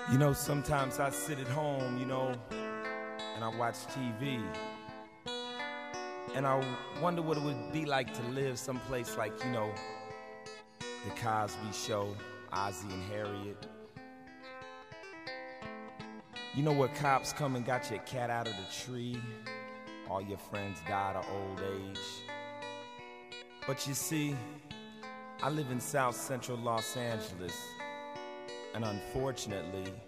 You know, sometimes I sit at home, and I watch TV. And I wonder what it would be like to live someplace like, The Cosby Show, Ozzie and Harriet. You know where cops come and got your cat out of the tree. All your friends died of old age. But you see, I live in South Central Los Angeles. And unfortunately,